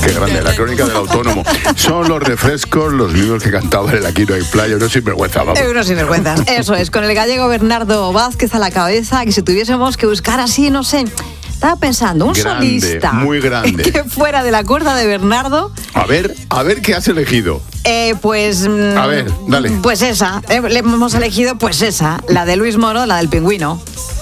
Qué grande, la crónica del autónomo. Son los refrescos los mismos que cantaban en Aquí no hay playa. Unos sinvergüenza, vamos. Unos sinvergüenzas, eso es. Con el gallego Bernardo Vázquez a la cabeza, que si tuviésemos que buscar así, no sé... Estaba pensando, un grande, solista muy grande, que fuera de la cuerda de Bernardo. A ver qué has elegido. Pues... A ver, dale. Pues esa, le hemos elegido pues esa, la de Luis Moro, la del Pingüino.